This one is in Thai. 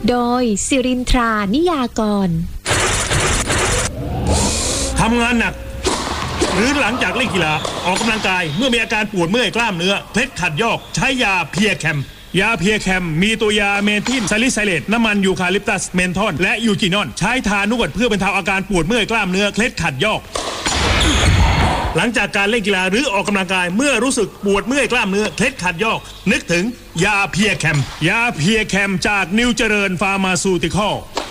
โดยสิรินทรานิยากรทำงานหนักหรือหลังจากเล่นกีฬาออกกำลังกายเมื่อมีอาการปวดเมื่อยกล้ามเนื้อเคล็ดขัดยอกใช้ยาเพียแคมยาเพียแคมมีตัวยาเมทิลซาลิไซเลตน้ำมันยูคาลิปตัสเมนทอลและยูจีนอนใช้ทานวดเพื่อบรรเทาอาการปวดเมื่อยกล้ามเนื้อเคล็ดขัดยอกหลังจากการเล่นกีฬาหรือออกกำลังกายเมื่อรู้สึกปวดเมื่อยกล้ามเนื้อเคล็ดขัดยอกนึกถึงยาเพียแคมยาเพียแคมจากนิวเจริญฟาร์มาซูติคอล